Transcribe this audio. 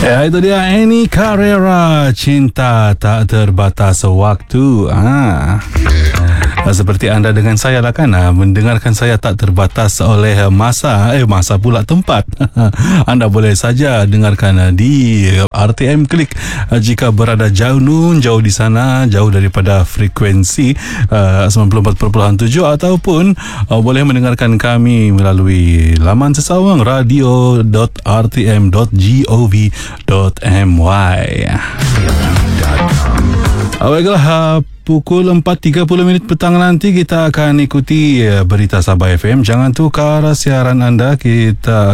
Ya, itu dia Annie Carrera, Cinta Tak Terbatas Waktu. Seperti anda dengan saya lah kan, mendengarkan saya tak terbatas oleh masa pula tempat. Anda boleh saja dengarkan di RTM Klik jika berada jauh di sana, jauh daripada frekuensi 94.7, ataupun boleh mendengarkan kami melalui laman sesawang radio.rtm.gov.my. Baiklah, pukul 4.30 petang nanti kita akan ikuti berita Sabah FM. Jangan tukar siaran anda, kita